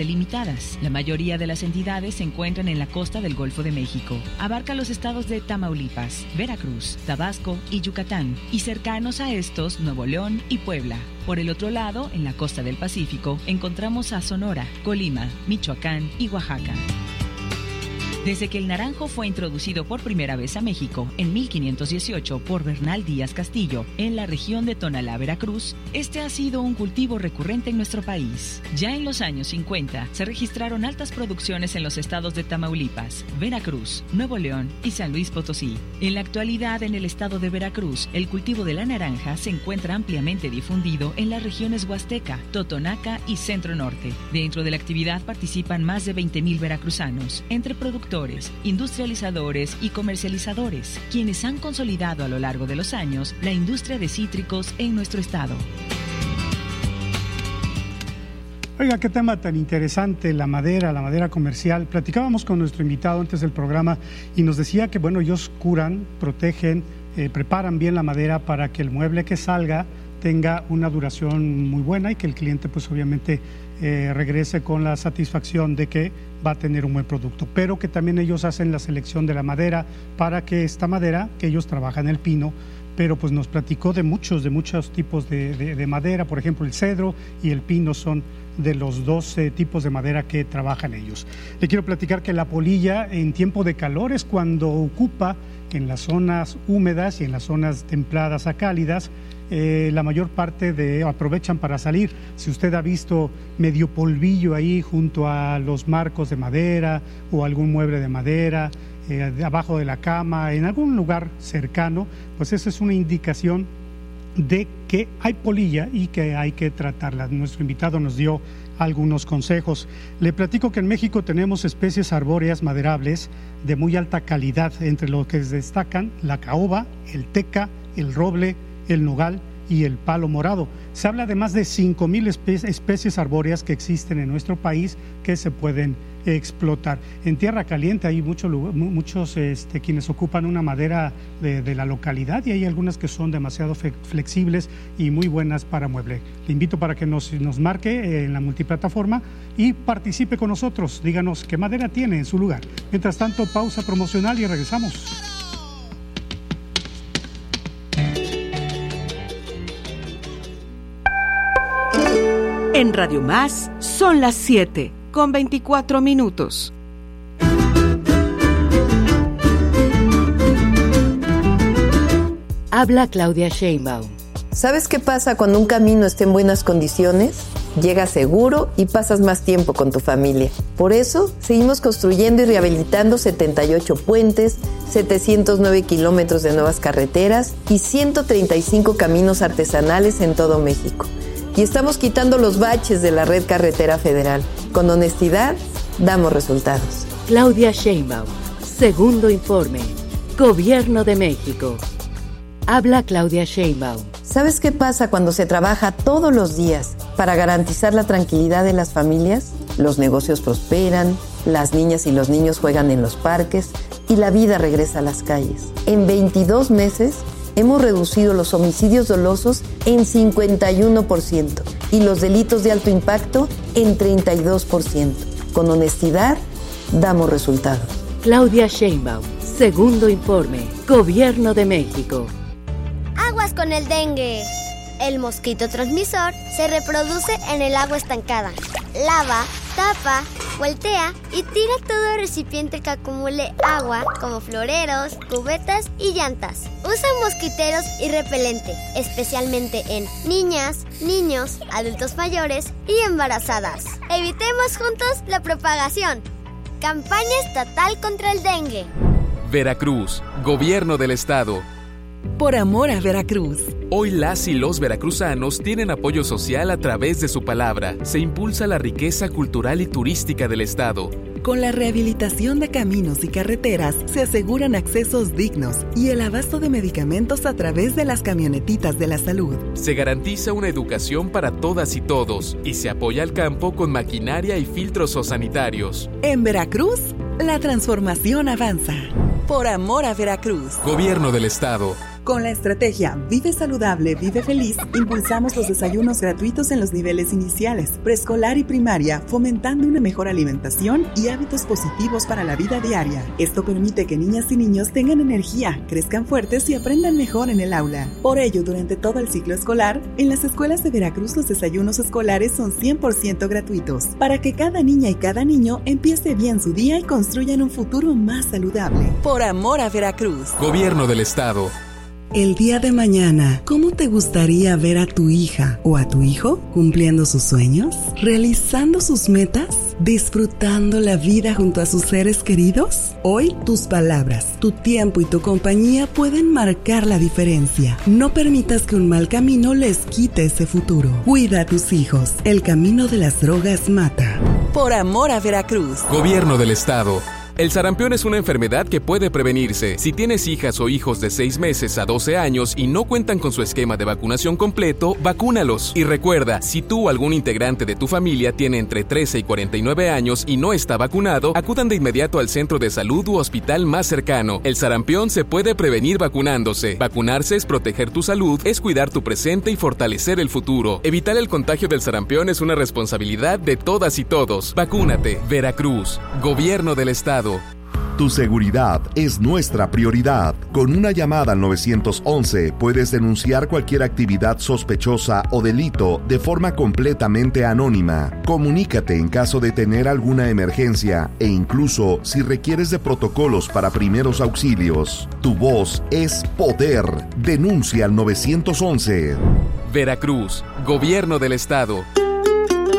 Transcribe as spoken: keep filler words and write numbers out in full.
limitadas. La mayoría de las entidades se encuentran en la costa del Golfo de México. Abarca los estados de Tamaulipas, Veracruz, Tabasco y Yucatán, y cercanos a estos Nuevo León y Puebla. Por el otro lado, en la costa del Pacífico, encontramos a Sonora, Colima, Michoacán y Oaxaca. Desde que el naranjo fue introducido por primera vez a México en mil quinientos dieciocho por Bernal Díaz Castillo en la región de Tonalá, Veracruz, este ha sido un cultivo recurrente en nuestro país. Ya en los años cincuenta se registraron altas producciones en los estados de Tamaulipas, Veracruz, Nuevo León y San Luis Potosí. En la actualidad, en el estado de Veracruz, el cultivo de la naranja se encuentra ampliamente difundido en las regiones Huasteca, Totonaca y Centro Norte. Dentro de la actividad participan más de veinte mil veracruzanos, entre productores, industrializadores y comercializadores, quienes han consolidado a lo largo de los años la industria de cítricos en nuestro estado. Oiga, qué tema tan interesante, la madera, la madera comercial. Platicábamos con nuestro invitado antes del programa y nos decía que, bueno, ellos curan, protegen, eh, preparan bien la madera para que el mueble que salga tenga una duración muy buena y que el cliente, pues obviamente, eh, regrese con la satisfacción de que va a tener un buen producto, pero que también ellos hacen la selección de la madera para que esta madera, que ellos trabajan el pino, pero pues nos platicó de muchos, de muchos tipos de, de, de madera, por ejemplo el cedro y el pino son de los dos eh, tipos de madera que trabajan ellos. Le quiero platicar que la polilla en tiempo de calor es cuando ocupa en las zonas húmedas y en las zonas templadas a cálidas, eh, la mayor parte de aprovechan para salir. Si usted ha visto medio polvillo ahí junto a los marcos de madera o algún mueble de madera, eh, abajo de la cama, en algún lugar cercano, pues esa es una indicación de que hay polilla y que hay que tratarla. Nuestro invitado nos dio algunos consejos. Le platico que en México tenemos especies arbóreas maderables de muy alta calidad, entre los que destacan la caoba, el teca, el roble, el nogal y el palo morado. Se habla de más de cinco mil espe- especies arbóreas que existen en nuestro país que se pueden explotar. En tierra caliente hay mucho, muchos este, quienes ocupan una madera de, de la localidad y hay algunas que son demasiado fe- flexibles y muy buenas para mueble. Le invito para que nos, nos marque en la multiplataforma y participe con nosotros. Díganos qué madera tiene en su lugar. Mientras tanto, pausa promocional y regresamos. En Radio Más son las siete con veinticuatro minutos. Habla Claudia Sheinbaum. ¿Sabes qué pasa cuando un camino está en buenas condiciones? Llegas seguro y pasas más tiempo con tu familia. Por eso, seguimos construyendo y rehabilitando setenta y ocho puentes, setecientos nueve kilómetros de nuevas carreteras y ciento treinta y cinco caminos artesanales en todo México. Y estamos quitando los baches de la red carretera federal. Con honestidad, damos resultados. Claudia Sheinbaum. Segundo informe. Gobierno de México. Habla Claudia Sheinbaum. ¿Sabes qué pasa cuando se trabaja todos los días para garantizar la tranquilidad de las familias? Los negocios prosperan, las niñas y los niños juegan en los parques y la vida regresa a las calles. En veintidós meses, hemos reducido los homicidios dolosos en cincuenta y uno por ciento y los delitos de alto impacto en treinta y dos por ciento. Con honestidad, damos resultados. Claudia Sheinbaum. Segundo informe. Gobierno de México. Aguas con el dengue. El mosquito transmisor se reproduce en el agua estancada. Lava, tapa, voltea y tira todo recipiente que acumule agua, como floreros, cubetas y llantas. Usa mosquiteros y repelente, especialmente en niñas, niños, adultos mayores y embarazadas. Evitemos juntos la propagación. Campaña estatal contra el dengue. Veracruz, Gobierno del Estado. Por amor a Veracruz. Hoy las y los veracruzanos tienen apoyo social a través de su palabra. Se impulsa la riqueza cultural y turística del Estado. Con la rehabilitación de caminos y carreteras se aseguran accesos dignos y el abasto de medicamentos a través de las camionetitas de la salud. Se garantiza una educación para todas y todos y se apoya al campo con maquinaria y filtros sanitarios. En Veracruz, la transformación avanza. Por amor a Veracruz. Gobierno del Estado. Con la estrategia Vive Saludable, Vive Feliz, impulsamos los desayunos gratuitos en los niveles iniciales, preescolar y primaria, fomentando una mejor alimentación y hábitos positivos para la vida diaria. Esto permite que niñas y niños tengan energía, crezcan fuertes y aprendan mejor en el aula. Por ello, durante todo el ciclo escolar, en las escuelas de Veracruz los desayunos escolares son cien por ciento gratuitos, para que cada niña y cada niño empiece bien su día y construyan un futuro más saludable. Por amor a Veracruz. Gobierno del Estado. El día de mañana, ¿cómo te gustaría ver a tu hija o a tu hijo cumpliendo sus sueños, realizando sus metas, disfrutando la vida junto a sus seres queridos? Hoy, tus palabras, tu tiempo y tu compañía pueden marcar la diferencia. No permitas que un mal camino les quite ese futuro. Cuida a tus hijos. El camino de las drogas mata. Por amor a Veracruz. Gobierno del Estado. El sarampión es una enfermedad que puede prevenirse. Si tienes hijas o hijos de seis meses a doce años y no cuentan con su esquema de vacunación completo, vacúnalos. Y recuerda, si tú o algún integrante de tu familia tiene entre trece y cuarenta y nueve años y no está vacunado, acudan de inmediato al centro de salud u hospital más cercano. El sarampión se puede prevenir vacunándose. Vacunarse es proteger tu salud, es cuidar tu presente y fortalecer el futuro. Evitar el contagio del sarampión es una responsabilidad de todas y todos. Vacúnate. Veracruz. Gobierno del Estado. Tu seguridad es nuestra prioridad. Con una llamada al nueve once puedes denunciar cualquier actividad sospechosa o delito de forma completamente anónima. Comunícate en caso de tener alguna emergencia e incluso si requieres de protocolos para primeros auxilios. Tu voz es poder. Denuncia al nueve once. Veracruz, Gobierno del Estado.